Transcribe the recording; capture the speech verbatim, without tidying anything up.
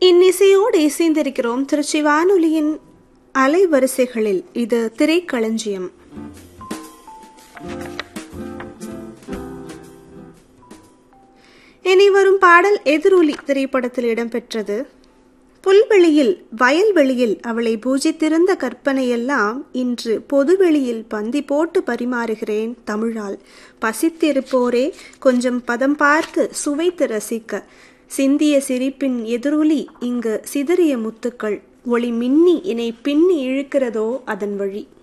இன்னிசையோடு இசைந்திருக்கிறோம் திருச்சி வானொலியின் அலைவரிசைகளில். இது திரைக்களஞ்சியம். இனி வரும் பாடல் எதிரொலி திரைப்படத்தில் இடம்பெற்றது. புல்வெளியில் வயல்வெளியில் அவளை பூஜித்திருந்த கற்பனையெல்லாம் இன்று பொதுவெளியில் பந்தி போட்டு பரிமாறுகிறேன் தமிழால். பசித்திருப்போரே கொஞ்சம் பதம் பார்த்து சுவைத்து ரசிக்க. சிந்திய சிரிப்பின் எதிரொலி இங்கு சிதறிய முத்துக்கள். ஒளி மின்னி இணை பின்னி இழுக்கிறதோ அதன் வழி.